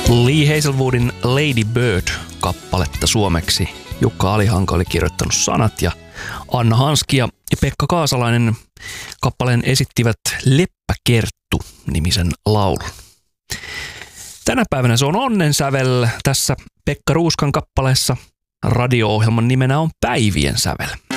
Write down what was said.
Lee Hazelwoodin Lady Bird-kappaletta suomeksi Jukka Alihanko oli kirjoittanut sanat ja Anna Hanski ja Pekka Kaasalainen kappaleen esittivät Leppäkerttu-nimisen laulun. Tänä päivänä se on onnensävel tässä Pekka Ruuskan kappaleessa. Radio-ohjelman nimenä on Päivien sävel.